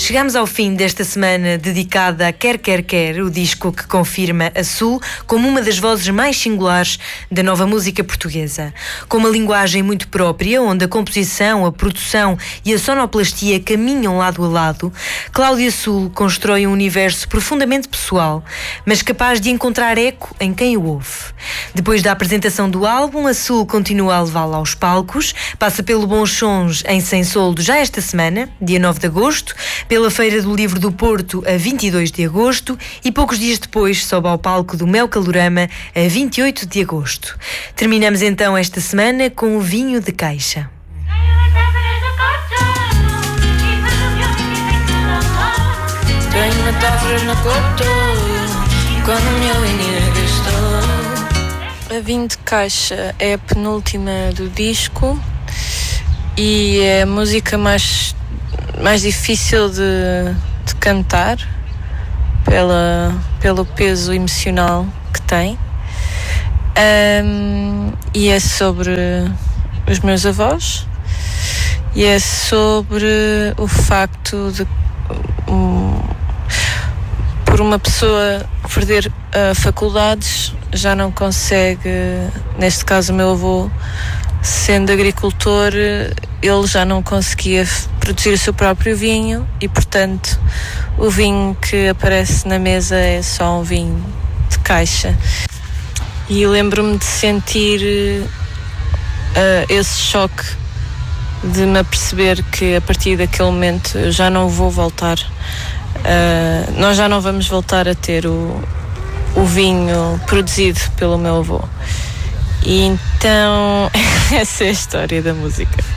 chegamos ao fim desta semana dedicada a Quer Quer Quer, o disco que confirma a Sul como uma das vozes mais singulares da nova música portuguesa. Com uma linguagem muito própria, onde a composição, a produção e a sonoplastia caminham lado a lado, Cláudia Sul constrói um universo profundamente pessoal, mas capaz de encontrar eco em quem o ouve. Depois da apresentação do álbum, a Sul continua a levá-lo aos palcos, passa pelo Bons Sons em Sem Soldo já esta semana, dia 9 de agosto, pela Feira do Livro do Porto a 22 de agosto e poucos dias depois sobe ao palco do Mel Calorama a 28 de agosto. Terminamos então esta semana com o Vinho de Caixa. Tenho metáforas na cota quando o meu inimigo estou. A Vinho de Caixa é a penúltima do disco e é a música mais difícil de cantar pelo peso emocional que tem, e é sobre os meus avós e é sobre o facto de por uma pessoa perder faculdades já não consegue, neste caso o meu avô sendo agricultor, ele já não conseguia produzir o seu próprio vinho e, portanto, o vinho que aparece na mesa é só um vinho de caixa. E lembro-me de sentir esse choque, de me aperceber que a partir daquele momento eu já não vou voltar, nós já não vamos voltar a ter o vinho produzido pelo meu avô. E então essa é a história da música.